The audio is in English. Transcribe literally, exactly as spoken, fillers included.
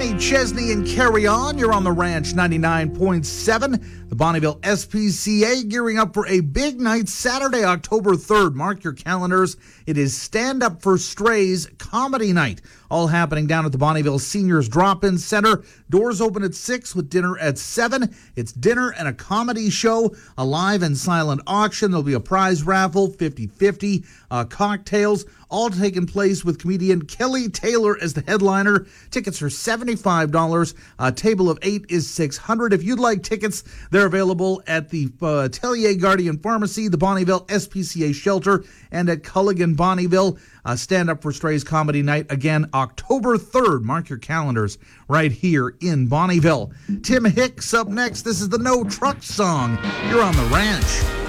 Kenny Chesney and Carry On. You're on the Ranch ninety-nine point seven. The Bonnyville S P C A gearing up for a big night Saturday, October third. Mark your calendars. It is Stand Up for Strays Comedy Night. All happening down at the Bonnyville Seniors Drop-In Center. Doors open at six with dinner at seven. It's dinner and a comedy show, a live and silent auction. There'll be a prize raffle, fifty-fifty, uh, cocktails, all taking place with comedian Kelly Taylor as the headliner. Tickets are seventy-five dollars. A table of eight is six hundred dollars. If you'd like tickets, they're available at the uh, Tellier Guardian Pharmacy, the Bonnyville S P C A Shelter, and at Culligan Bonnyville. Uh, Stand Up for Strays Comedy Night, again, October third. Mark your calendars right here in Bonnyville. Tim Hicks up next. This is the No Truck Song. You're on the Ranch.